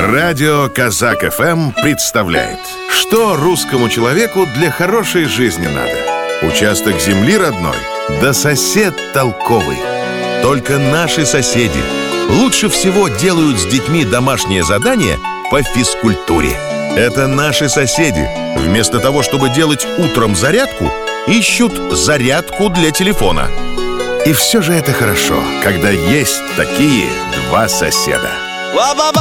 Радио Казак ФМ представляет, что русскому человеку для хорошей жизни надо. Участок земли родной, да сосед толковый. Только наши соседи лучше всего делают с детьми домашнее задание по физкультуре. Это наши соседи. Вместо того, чтобы делать утром зарядку, ищут зарядку для телефона. И все же это хорошо, когда есть такие два соседа.